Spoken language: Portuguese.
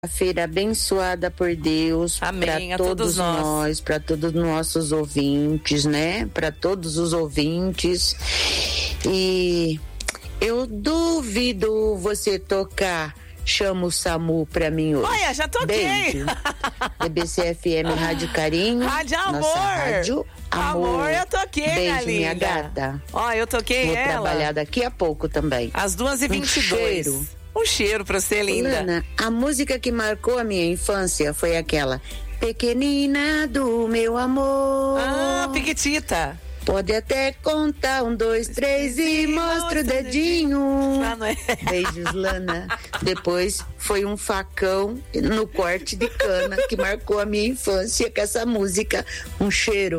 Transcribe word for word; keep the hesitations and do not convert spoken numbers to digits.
Feira abençoada por Deus, para todos, todos nós, para todos os nossos ouvintes, né? Para todos os ouvintes. E eu duvido você tocar Chama o SAMU pra mim hoje. Olha, já toquei. Beijo. D B C F M Rádio Carinho. Rádio Amor. Nossa Rádio Amor. Amor, eu toquei, Beijo, minha linda. minha gata. Ó, eu toquei Vou ela. Vou trabalhar daqui a pouco também. Às duas e vinte e dois. Um cheiro. Um cheiro pra você, linda. Lana, a música que marcou a minha infância foi aquela Pequenina do meu amor. Ah, Piquitita. Pode até contar um, dois, três e mostra o dedinho. Ah, não é? Beijos, Lana. Depois foi um facão no corte de cana que marcou a minha infância com essa música. Um cheiro.